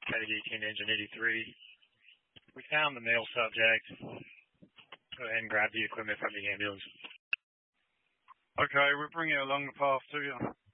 Petty 18, Engine 83. We found the male subject. Go ahead and grab the equipment from the ambulance. Okay, we're bringing it along the path to you.